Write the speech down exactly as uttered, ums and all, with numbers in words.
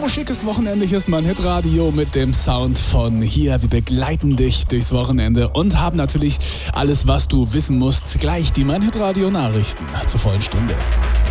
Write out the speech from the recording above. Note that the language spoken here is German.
schickes Wochenende. Hier ist mein Hitradio mit dem Sound von hier. Wir begleiten dich durchs Wochenende und haben natürlich alles, was du wissen musst. Gleich die Mein Hitradio Nachrichten zur vollen Stunde.